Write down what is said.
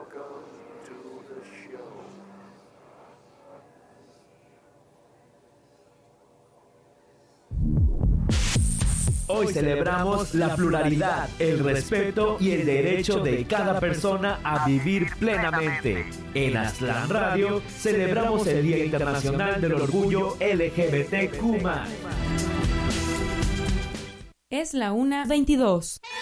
Hoy celebramos la pluralidad, el respeto y el derecho de cada persona a vivir plenamente. En Aztlán Radio celebramos el Día Internacional del Orgullo LGBTQ+. Es la 1:22.